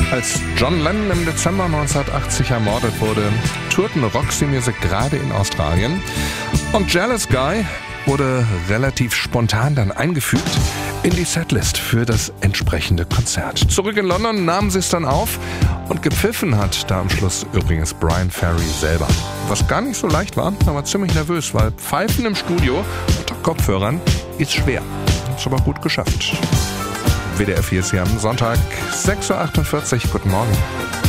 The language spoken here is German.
Als John Lennon im Dezember 1980 ermordet wurde, tourten Roxy Music gerade in Australien und Jealous Guy wurde relativ spontan dann eingefügt in die Setlist für das entsprechende Konzert. Zurück in London nahmen sie es dann auf und gepfiffen hat da am Schluss übrigens Brian Ferry selber. Was gar nicht so leicht war, aber ziemlich nervös, weil Pfeifen im Studio unter Kopfhörern ist schwer. Ist aber gut geschafft. WDR 4 ist hier am Sonntag, 6.48 Uhr. Guten Morgen.